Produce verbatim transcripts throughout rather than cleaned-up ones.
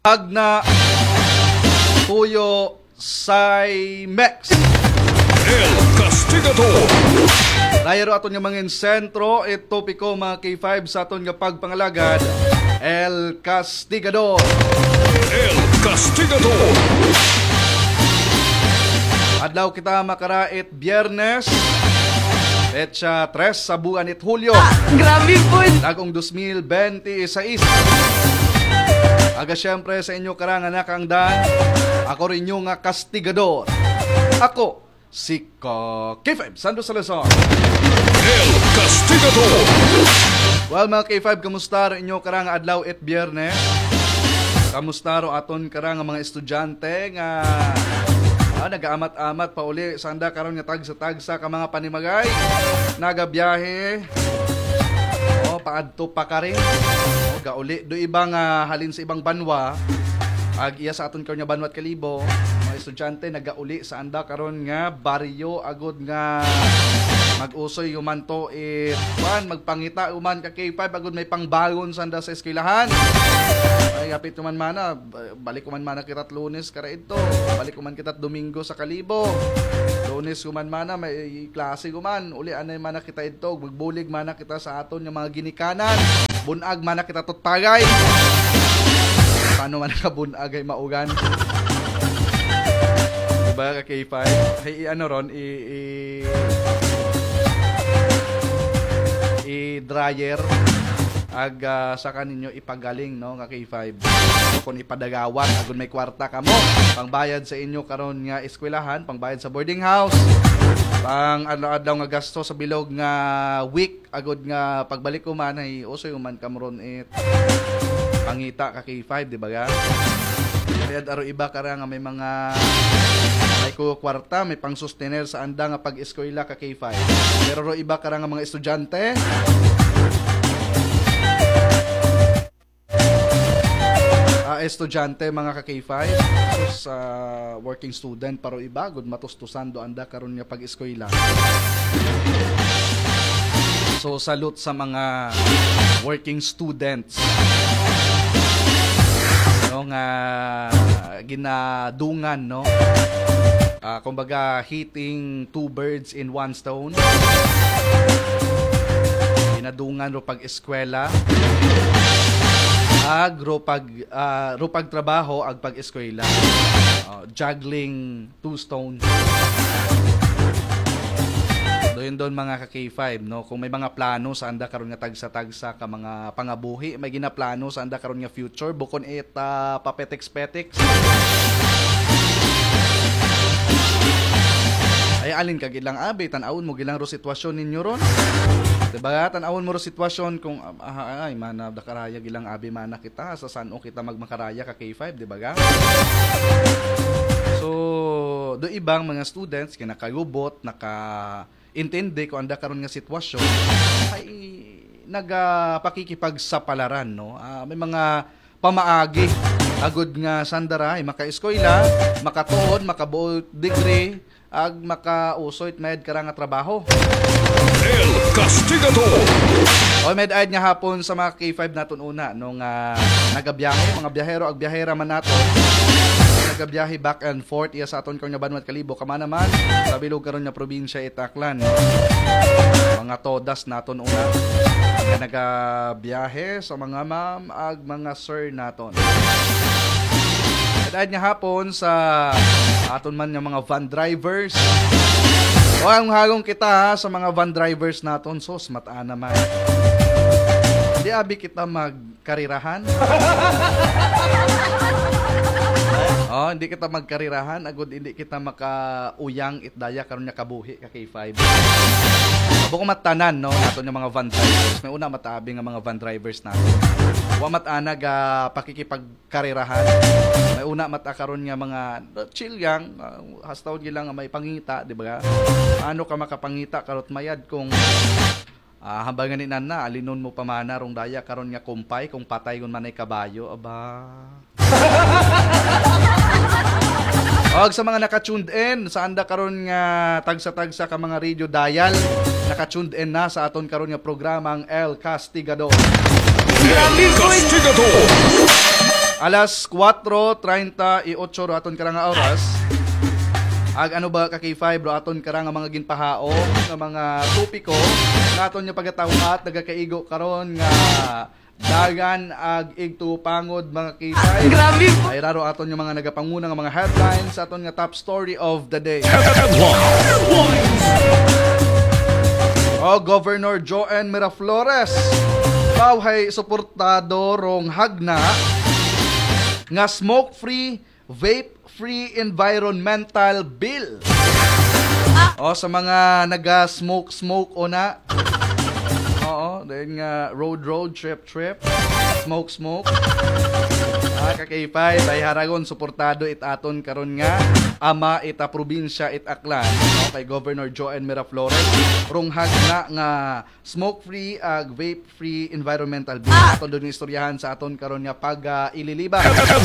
Agna Puyo Cymex El Castigador. Dayaro aton nga mga sentro it topiko mga K five sa aton nga pagpangalagad El Castigador. El Castigador. Adlaw kita makarait Biyernes Petsa tres sa buwan it Hulyo. Ah, grabe po. Dagong twenty twenty-six. Aga syempre sa inyo karang anak ang dan. Ako rin yung nga Castigador. Ako si K five Sando Salazar. El Castigador. Well mga K five, kamusta rin inyo karang adlaw it Biyernes? Kamusta ro aton karang mga estudyante nga ah, nag-aamat-amat pa uli sanda karon nga tagsa-tagsa ka mga panimagay, nagabiyahe o paadto pa ka rin o gauli do ibang uh, halin sa ibang banwa ag iya sa aton karon nga banwat Kalibo, mga estudyante nagauli sa anda karon nga baryo agod nga mag-usoy human to it kuan magpangita human ka K five agod may pangbagon sanda sa eskwelahan. Ay hapit man mana balik man mana kitat Lunes kara ito, balik man kitat Domingo sa Kalibo. Lunes kuman mana may klase kuman uli anay mana kita ito, magbulig mana kita sa aton nga mga ginikanan, bunag mana kita tutpagay. Paano man ka bunag ay maugan? Diba ka K five? Hey, ano ron i, i i-dryer ag uh, sa kaninyo ipagaling no nga K five kung ipadagawat agud may kwarta kamo pangbayad sa inyo karon nga eskwelahan, pangbayad sa boarding house, pang adlaw nga gasto sa bilog nga week agud nga pagbalik ko man ay usoy man kamron it pangita ka K five di ba ga? Kaya aro iba kara nga may mga may ko kwarta, may pang sustainer sa anda nga pag-eskwela ka K five. Pero ro iba kara nga mga estudyante uh, estudyante mga ka K five so, sa uh, working student pero iba gud matustusan do anda karon nga pag-eskwela. So salute sa mga working students no nga ginadungan no uh, kumbaga hitting two birds in one stone, ginadungan ro pag-eskwela ag ro pag uh, ro pagtrabaho ag pag-eskwela, uh, juggling two stones. Doon doon mga ka K five no, kung may mga plano sa anda karon nga tagsa-tagsa ka mga pangabuhi, may ginaplano sa anda karon nga future bukon it uh, papetex-petex. Ay alin ka gilang abi tan-awon mo gilang ro sitwasyon ninyo ron. Diba tan-awon mo ro sitwasyon kung ah, ay mana dakaraya gilang abi mana kita sa sano kita magmakaraya ka K five di ba ga? So do ibang mga students kinakayubot naka intindi ko anda karon nga sitwasyon ay nagapakikipagsapalaran no. Uh, may mga pamaagi agud nga sandara ay maka-eskwela, makatuod, makabuo degree ag makausoy med kara nga trabaho. El Castigador. O med aid nga hapon sa mga K five naton una nung uh, nagabiyahe mga biyahero ag biyahera man nato. Nagabiyahe back and forth iya sa aton karon nga banwat Kalibo kama naman sa bilog karon nga probinsya Itaklan. Mga todas naton una nga nagabiyahe sa mga ma'am ag mga sir naton. Dahil nga hapon sa aton man nga mga van drivers. O ang hagong kita ha, sa mga van drivers naton sos mata naman. Di abi kita magkarirahan. Oh, hindi kita magkarirahan, agud hindi kita makauyang itdaya karon nga kabuhi ka K five. Buko matanan no naton nga mga van drivers. May una mataabi nga mga van drivers naton. Wa matana ga pakikipagkarirahan. May una mata karon nga mga chill yang uh, hastaw gilang nga may pangita, di ba? Ano ka makapangita karot mayad kung Ah, uh, hambangan ni nana, alinon mo pa mana rong daya karon nga kumpay kung patay kun manay kabayo, aba. Og sa mga naka-tuned in sa anda karon nga tagsa-tagsa ka mga radio dial, naka-tuned in na sa aton karon nga programang El Castigador. El Castigador. Alas kwatro treinta y ocho ro aton karang nga oras. Ag ano ba ka K five ro aton karang nga mga ginpahaom nga mga topiko nga aton nya pagatawat nagakaigo karon nga dagan ag igto pangod mga K five. Grabe po. Ay raro aton yung mga nagapanguna nga mga headlines sa aton nga top story of the day. O Governor Joan Miraflores bawhay suportado rong hagna nga smoke-free, vape-free environmental bill. O sa mga naga-smoke-smoke o na. Oo, then nga road road trip trip, smoke smoke. Ah, ka K five ay haragon suportado it aton karon nga ama ita probinsya it Aklan, no, kay Governor Joan Miraflores rong hagna nga smoke free ag vape free environmental bill. Aton dun istoryahan sa aton karon nga pag uh, ililiba.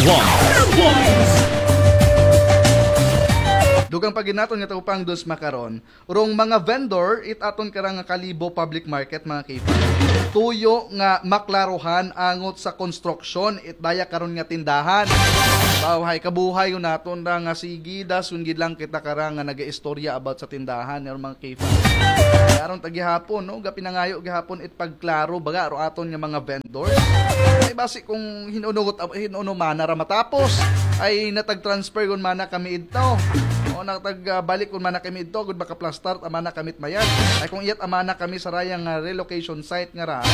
Dugang paginaton nga taupang dos makaron, rong mga vendor it aton karang nga kalibo public market mga K five. Tuyo nga maklaruhan angot sa construction it daya karon nga tindahan. Bawhay kabuhay ko naton ra nga sigida sungid lang kita karang nga nagaistorya about sa tindahan ng mga K five. Karon tagihapon no, gapi nangayo gihapon it pagklaro baga ro aton nga mga vendors. Ay basi kung hinunugot hinuno mana ra matapos ay natag-transfer gun mana kami idto. O natagbalik kung mana kami ito, good baka plus start, amana kamit mayad. Ay kung iyat amana kami sa rayang uh, relocation site nga ra.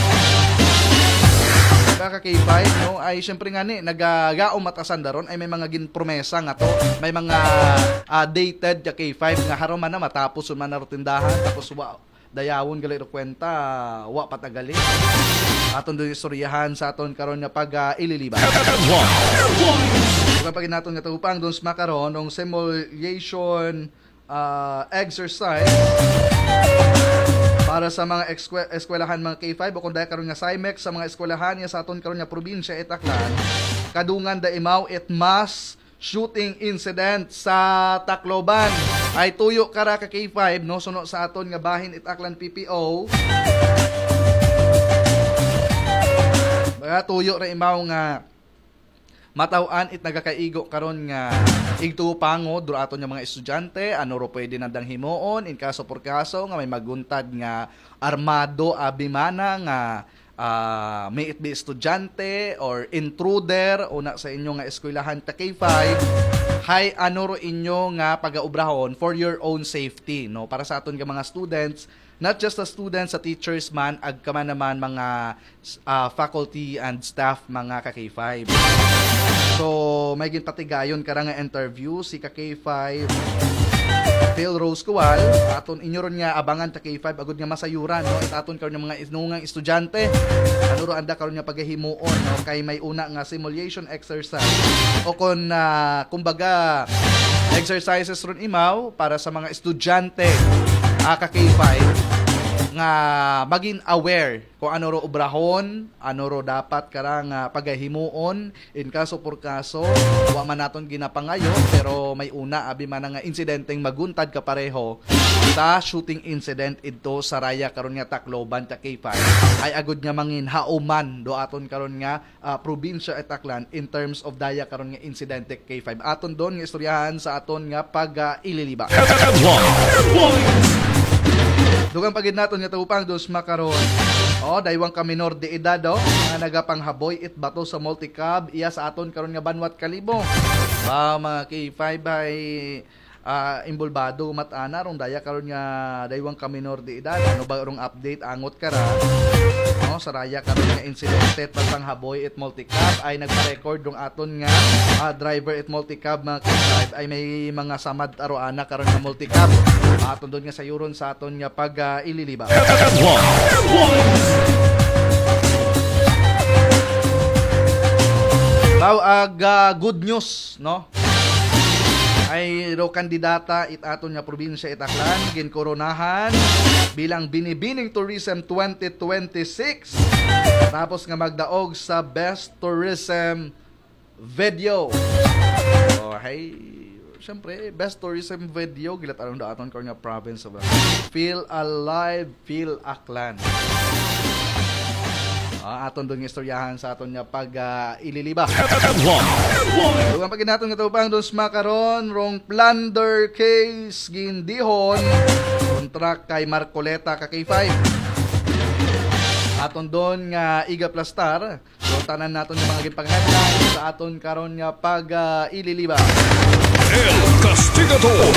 Kaka K five, no, ay syempre nga ni, nagagaom matasan daron, ay may mga ginpromesa nga to. May mga uh, dated ya K five nga haron man na matapos man na tindahan, tapos wa, dayawon gali ro kwenta, wa patagali. Aton doon istoryahan sa aton karon nga pag uh, ililiba. Kung pag naton nga tupang doon sa makaron ng simulation uh, exercise para sa mga eskwe- eskwelahan mga K five o kung dahil karon nga S I M E C sa mga eskwelahan niya sa aton karon nga probinsya it Aklan, kadungan da imaw it mass shooting incident sa Tacloban. Ay tuyo kara ka K five no suno sa aton nga bahin it Aklan P P O. Baga tuyo ra imaw nga matawan it nagakaigo karon nga igtu pango duro aton nga mga estudyante ano ro pwede nandang himuon in kaso por kaso nga may maguntad nga armado abimana nga uh, may it be estudyante or intruder una sa inyo nga eskwelahan ta K five hay ano ro inyo nga pagaubrahon for your own safety no para sa aton nga mga students, not just the students, sa teachers man, ag kaman naman mga uh, faculty and staff mga ka K five. So, may ginpatigayon karang nga interview si ka K five Phil Rose Kuwal, aton inyo ron nga abangan ta K five agud nga masayuran no it aton karon nga mga inungang estudyante ano ro anda karon nga paghimuon no kay may una nga simulation exercise o kon uh, kumbaga exercises ron imaw para sa mga estudyante uh, ka K five nga maging aware kung ano ro obrahon, ano ro dapat karang uh, pagahimuon in kaso por kaso, wa man naton ginapangayo pero may una abi man nga insidenteng maguntad ka pareho sa shooting incident ito sa raya karon nga Tacloban ta K five ay agud nga mangin hauman do aton karon nga uh, probinsya et Aklan in terms of daya karon nga insidente K five. Aton don nga istoryahan sa aton nga pag uh, ililiba. Dugang pagid naton nga tupang dos makaron. Oh, daywang ka minor de edad oh, nga nagapanghaboy it bato sa multicab iya sa aton karon nga Banwat Kalibo. Ba mga K five ay uh, imbulbado matana rong daya karon nga daywang ka minor de edad. Ano ba rong update angot kara? No, sa raya karon nga incident pagpanghaboy it multicab ay nagpa-record rong aton nga uh, driver it multicab mga K five ay may mga samad aroana karon nga multicab. Aton doon nga sa yuron sa aton nga pag uh, ililiba. Baw ag uh, good news no. Ay ro kandidata it aton nga probinsya it Aklan ginkoronahan bilang Binibining Tourism twenty twenty-six. Tapos nga magdaog sa Best Tourism Video. Oh, hey, syempre, Best Tourism Video gilat aron da aton karon nga province of Feel Alive, Feel Aklan. Uh, aton doon nga istoryahan sa aton nga pag uh, ililiba. Headline. Dugang pagin natin nga tubang doon makaron rong plunder case gindihon kontra kay Marcoleta ka K five. Aton doon nga Iga Plastar. So tanan naton yung mga gipang-headline sa aton karon nga pag uh, ililiba. El Castigador.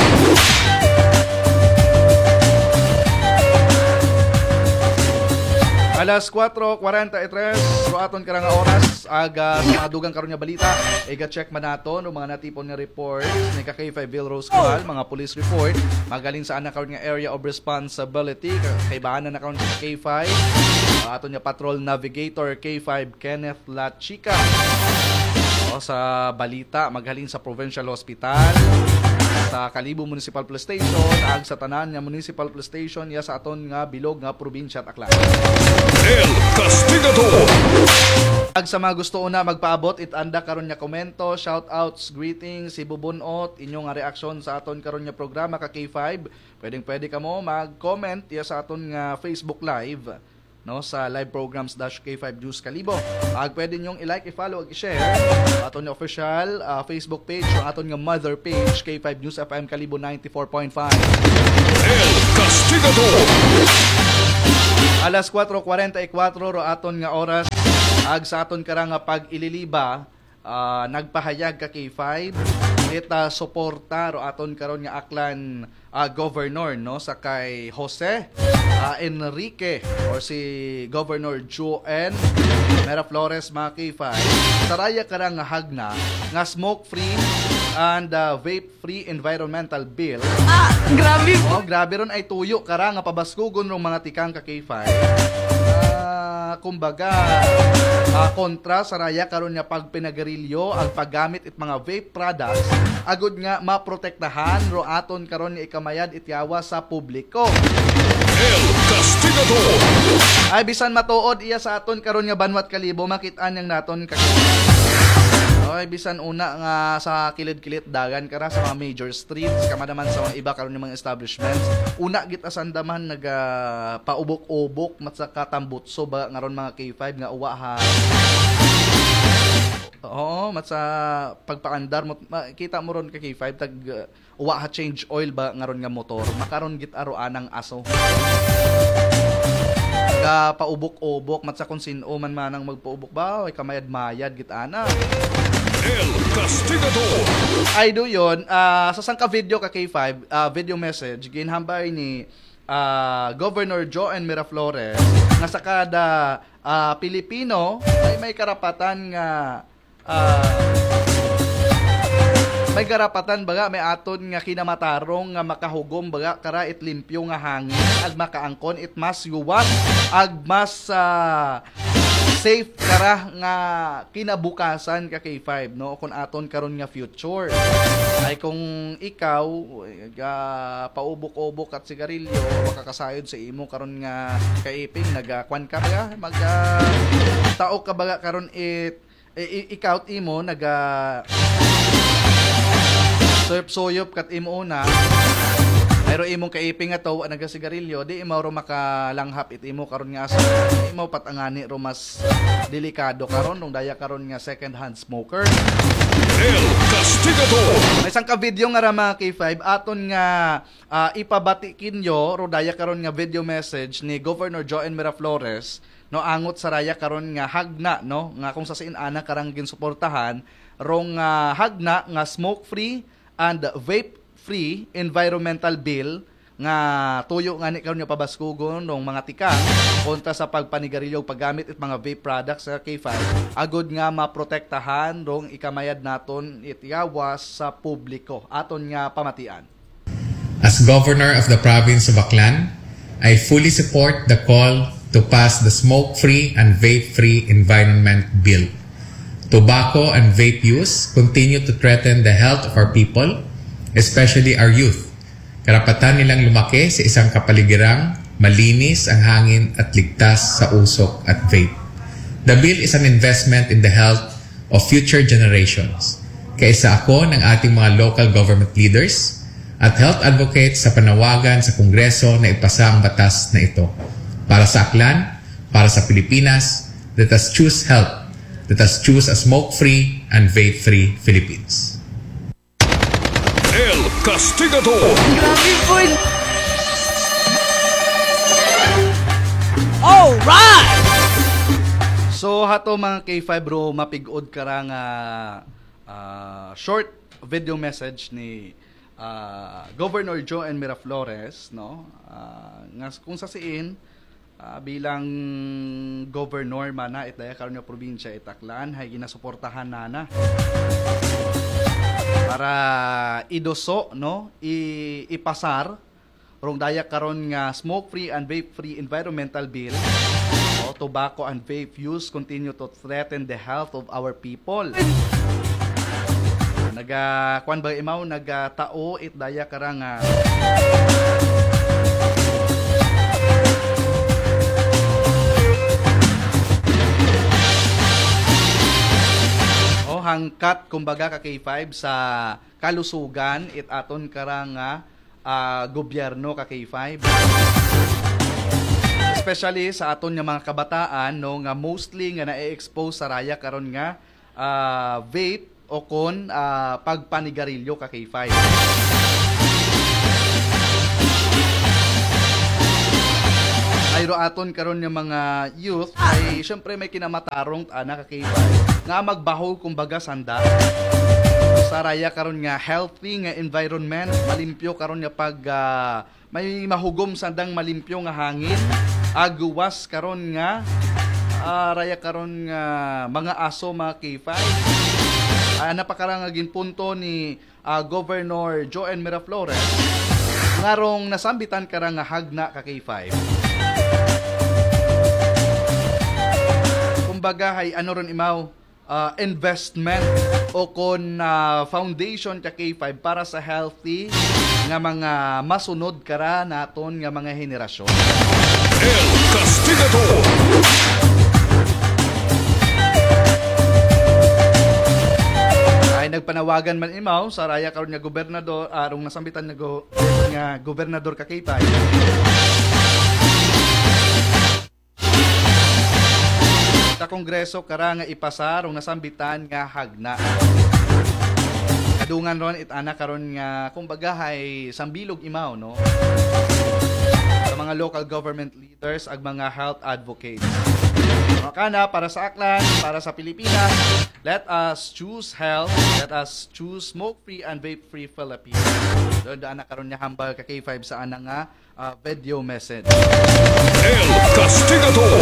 Alas kwatro kuwarenta y tres, so aton karang oras aga sa mga dugang karon nga balita. Iga-check man naton ang mga natipon nga report ni K five Vilrose Coral, mga police report magaling sa ana karon nga area of responsibility kay bahanan na karon sa K five. Uh, aton nga patrol navigator K five Kenneth Lachica. O, sa balita maghalin sa Provincial Hospital, sa Kalibo Municipal Police Station, ag sa tanan nga Municipal Police Station ya sa aton nga bilog nga probinsya at Aklan. El Castigador. Ag sa mga gusto una magpaabot itanda karon nga komento, shoutouts, greetings, ibubunot inyong nga reaksyon sa aton karon nga programa ka K five. Pwedeng pwede kamo mag-comment ya sa aton nga Facebook Live, no, sa live programs dash K five News Kalibo. Ag pwede nyong i-like, i-follow, ag i-share aton nga official uh, Facebook page, o aton nga mother page K five News F M Kalibo ninety-four point five. El Castigador. Alas kwatro kuwarenta y kwatro ro aton nga oras ag sa aton karang nga pag ililiba, uh, nagpahayag ka K five eta suporta ro aton karon nga Aklan uh, governor, no, sa kay Jose uh, Enrique or si Governor Joen Miraflores, mga K five. Saraya karang nga hagna nga smoke free and uh, vape free environmental bill. Ah, grabe po. Oh, grabe ron ay tuyo kara nga pabaskugon rong mga tikang ka K five. Uh, kumbaga uh, kontra sa raya karon nga pag pinagarilyo ang paggamit it mga vape products agud nga maprotektahan ro aton karon nga ikamayad ityawa sa publiko. El Castigador. Ay bisan matuod iya sa aton karon nga Banwat Kalibo, makit-an yang naton ka. Ay bisan una nga sa kilid-kilid dagan kara sa mga major streets, kama naman sa mga iba karon nga mga establishments. Una git asandaman naga paubok-ubok mat sa katambutso ba ngaron mga K five nga uwa ha. Oo, mat sa pagpaandar mo kita mo ron ka K five tag uh, uwa ha change oil ba ngaron nga motor, makaron git aro anang aso. Ka paubok-ubok mat sa kung sino man manang magpaubok ba, ay kamayad-mayad git ana. El Castigador. Ay do yun, uh, sa sangka video ka K five, uh, video message, ginhambay ni uh, Governor Joen Miraflores nga sa kada uh, Pilipino ay may karapatan nga uh, may karapatan baga may aton nga kinamatarong nga makahugom baga kara it limpyo nga hangin ag makaangkon it mas yuwas ag mas uh, safe kara nga kinabukasan ka K five, no, kung aton karon nga future. Ay kung ikaw uh, paubok-ubok at sigarilyo makakasayod sa imo karon nga kaiping nagakwan ka ba mag uh, tao ka baga karon it i- ikaw imo naga soyop-soyop kat imo una pero imong kaiping nga to nagasigarilyo di imo ro makalanghap it imo karon nga aso imo patangani ro mas delikado karon nung daya karon nga second hand smoker. El Castigador. May isang ka video nga ra mga K five aton nga uh, ipabati kinyo ro daya karon nga video message ni Governor Joen Miraflores, no, angot sa raya karon nga hagna, no, nga kung sa siin ana karang ginsuportahan rong uh, hagna nga smoke free and vape free environmental bill nga tuyo nga ni karon nga pabaskugon ng mga tikang kontra sa pagpanigarilyo paggamit it mga vape products sa K five agud nga maprotektahan rong ikamayad naton itiyawas sa publiko aton nga pamatian. As Governor of the Province of Aklan, I fully support the call to pass the smoke-free and vape-free environment bill. Tobacco and vape use continue to threaten the health of our people, especially our youth. Karapatan nilang lumaki sa isang kapaligirang malinis ang hangin at ligtas sa usok at vape. The bill is an investment in the health of future generations. Kaisa ako ng ating mga local government leaders at health advocates sa panawagan sa Kongreso na ipasa ang batas na ito para sa Aklan, para sa Pilipinas, Let us choose health. Let us choose a smoke-free and vape-free Philippines. El Castigador. Grabe po. Alright! So hato mga K five bro, mapigod ka ra nga ah, short video message ni ah, Governor Joe N. Miraflores, no? Ah, nga kung sa siin ah, bilang governor mana itaya karon nga probinsya Itaklan hay ginasuportahan nana para idoso, no? I, ipasar rong daya karon nga smoke-free and vape-free environmental bill. O, tobacco and vape use continue to threaten the health of our people. Naga kwan ba imaw nagatao it daya karang nga o hangkat kumbaga ka K five sa kalusugan it aton karang nga ah, gobyerno ka K five. Especially sa aton nga mga kabataan no nga mostly nga na-expose sa raya karon nga ah, vape o kon ah, pagpanigarilyo ka K five. Ayro aton karon nga mga youth ay syempre may kinamatarong ana ka K five nga magbaho kumbaga sanda sa raya karon nga healthy nga environment, malimpyo karon nga pag ah, may mahugom sandang malimpyo nga hangin, aguwas karon nga ah, raya karon nga mga aso mga K five. Uh, napakarang nga ginpunto ni ah, Governor Joe N. Miraflores ngarong nasambitan karang nga hagna ka K five. Kumbaga hay ano ron imaw uh, investment o kon uh, foundation ka K five para sa healthy nga mga masunod kara naton nga mga henerasyon. El Castigador. Ay nagpanawagan man imaw sa raya karon nga gobernador arong nasambitan nga, go, nga gobernador ka K five. Sa kongreso kara nga ipasar rong nasambitan nga hagna. Kadungan ron it ana karon nga kumbaga hay sambilog imaw no. Sa mga local government leaders ag mga health advocates. Makana para sa Aklan, para sa Pilipinas, let us choose health, let us choose smoke-free and vape-free Philippines. Doon daan na karon niya hambal ka K five sa ana nga uh, video message. El Castigador.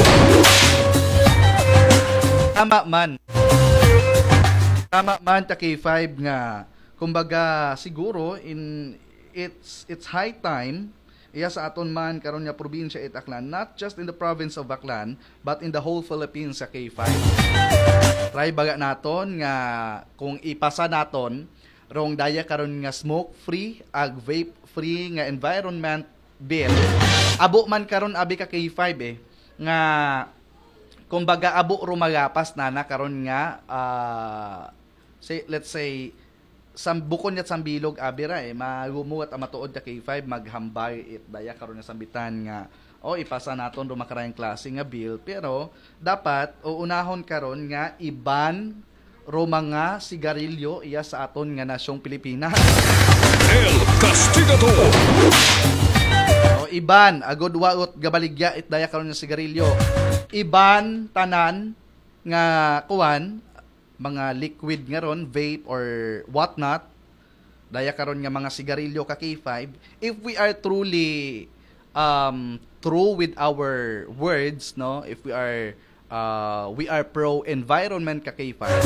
Tama man. Tama man ta K five nga kumbaga siguro in it's it's high time iya sa aton man karon nga probinsya Itaklan, not just in the province of Baclan but in the whole Philippines sa K five. Try baga naton nga kung ipasa naton rong daya karon nga smoke free ag vape free nga environment bill. Abo man karon abi ka K five eh nga kumbaga abo rumagapas na na karon nga uh, say let's say sam bukon yat sambilog abira eh magumuot ang matuod ka K five maghambay it daya karon nga sambitan nga o ipasa naton ro makarayang klase nga bill pero dapat o unahon karon nga iban ro mga sigarilyo iya sa aton nga nasyong Pilipinas. El Castigador. O iban agod waot gabaligya it daya karon nga sigarilyo. Iban tanan nga kuwan mga liquid nga ron, vape or whatnot, daya karon nga mga sigarilyo ka K five, if we are truly um, true with our words, no, if we are uh, we are pro environment ka K five,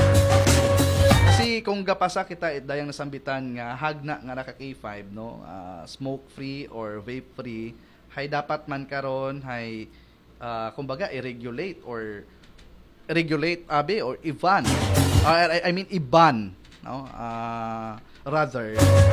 kasi kung gapasa kita it dayang nasambitan nga hagna nga naka K five, no, uh, smoke free or vape free, hay dapat man karon hay uh, kumbaga i-regulate or regulate abi or iban uh, I, I mean iban no uh, rather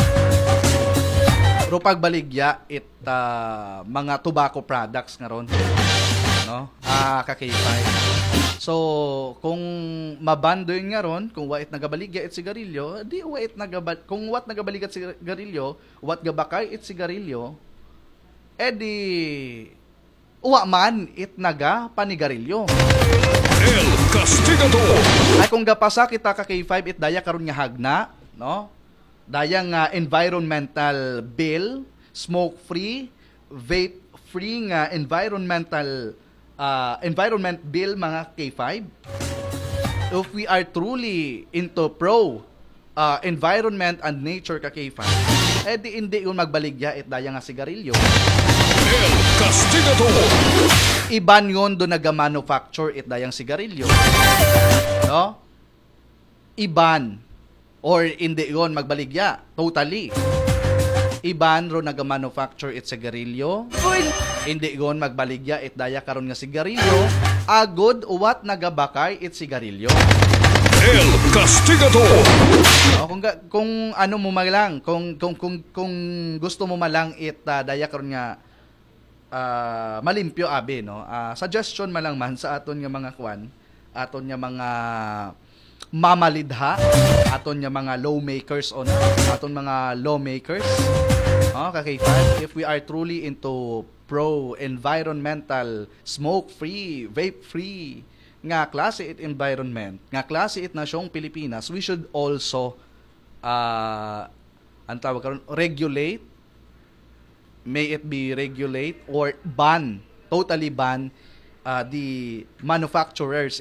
pero pagbaligya it uh, mga tobacco products nga ron no ah uh, ka K five. So kung mabandoy nga ron kung wait nagabaligya it sigarilyo di wait nagabal kung what nagabaligya it sigarilyo what gabakay it sigarilyo edi uwa man it naga panigarilyo. El Castigador. Ay kung gapasa kita ka K five it daya karon nga hagna, no? Daya nga environmental bill, smoke free, vape free nga environmental uh, environment bill mga K five. If we are truly into pro uh, environment and nature ka K five, eh di hindi yun magbaligya it daya nga sigarilyo. El Castigador. Iban yun do naga-manufacture it dayang sigarilyo. No? Iban. Or hindi yun magbaligya. Totally. Iban ro naga-manufacture it sigarilyo. Hindi yun magbaligya it daya karon nga sigarilyo. Agod uwat nagabakay it sigarilyo. El Castigador. No, kung ga- kung ano mo malang, kung kung kung kung gusto mo malang it uh, daya karon nga uh, malimpyo abi no. Uh, suggestion man lang man sa aton nga mga kwan, aton nga mga mamalidha, aton nga mga lawmakers on, aton mga lawmakers. Oh, kay if we are truly into pro environmental, smoke free, vape free nga klase it environment, nga klase it nasyong Pilipinas, we should also uh, ang tawag karon regulate, may it be regulate or ban, totally ban uh, the manufacturers